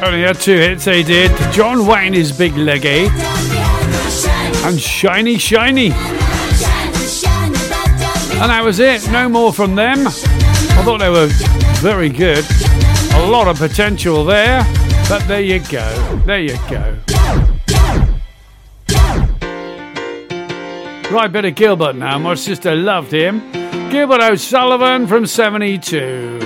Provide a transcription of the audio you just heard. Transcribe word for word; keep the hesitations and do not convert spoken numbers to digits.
Only had two hits they did. John Wayne is Big Leggy and Shiny Shiny. And that was it. No more from them. I thought they were very good. A lot of potential there. But there you go. There you go. Right, bit of Gilbert now. My sister loved him. Gilbert O'Sullivan from seventy-two.